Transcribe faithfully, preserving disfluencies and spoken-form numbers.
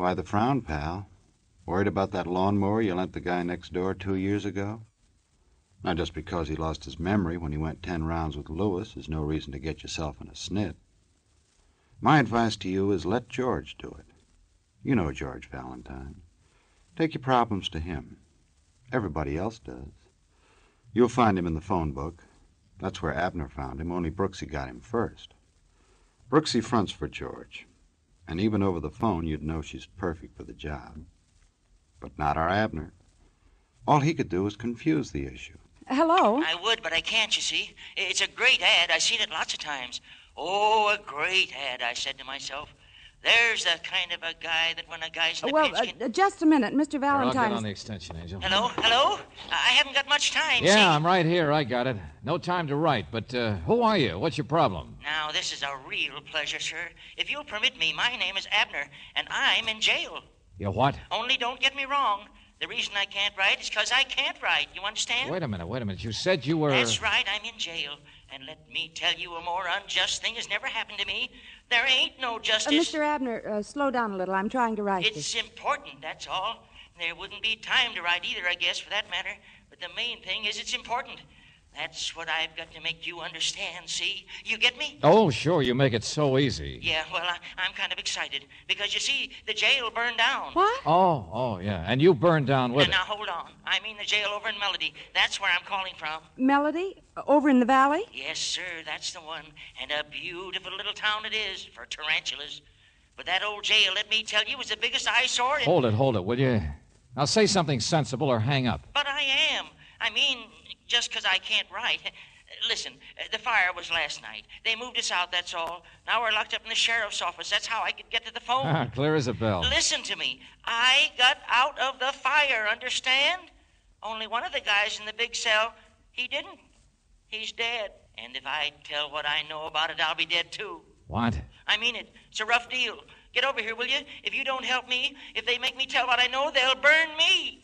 Why the frown, pal? Worried about that lawnmower you lent the guy next door two years ago? Not just because he lost his memory when he went ten rounds with Lewis is no reason to get yourself in a snit. My advice to you is let George do it. You know George Valentine. Take your problems to him. Everybody else does. You'll find him in the phone book. That's where Abner found him, only Brooksy got him first. Brooksy fronts for George. And even over the phone, you'd know she's perfect for the job. But not our Abner. All he could do was confuse the issue. Hello? I would, but I can't, you see. It's a great ad. I've seen it lots of times. Oh, a great ad, I said to myself. There's the kind of a guy that when a guy's in the Well, pinch can... uh, just a minute. Mister Here, I'll Valentine. get on the extension, Angel. Hello? Hello? I haven't got much time, Yeah, see? I'm right here. I got it. No time to write, but uh, who are you? What's your problem? Now, this is a real pleasure, sir. If you'll permit me, my name is Abner, and I'm in jail. You what? Only don't get me wrong. The reason I can't write is because I can't write. You understand? Wait a minute, wait a minute. You said you were... That's right, I'm in jail. And let me tell you, a more unjust thing has never happened to me. There ain't no Uh, justice. Mister Abner, uh, slow down a little. I'm trying to write It's this. important, that's all. There wouldn't be time to write either, I guess, for that matter. But the main thing is it's important. That's what I've got to make you understand, see? You get me? Oh, sure, you make it so easy. Yeah, well, I, I'm kind of excited. Because, you see, the jail burned down. What? Oh, oh, yeah. And you burned down with And it. now, hold on. I mean the jail over in Melody. That's where I'm calling from. Melody? Uh, Over in the valley? Yes, sir, that's the one. And a beautiful little town it is for tarantulas. But that old jail, let me tell you, was the biggest eyesore in... Hold it, hold it, will you? Now say something sensible or hang up. But I am. I mean, just because I can't write. Listen, uh, the fire was last night. They moved us out, that's all. Now we're locked up in the sheriff's office. That's how I could get to the phone. Ah, clear as a bell. Listen to me. I got out of the fire, understand? Only one of the guys in the big cell, he didn't. He's dead. And if I tell what I know about it, I'll be dead, too. What? I mean it. It's a rough deal. Get over here, will you? If you don't help me, if they make me tell what I know, they'll burn me.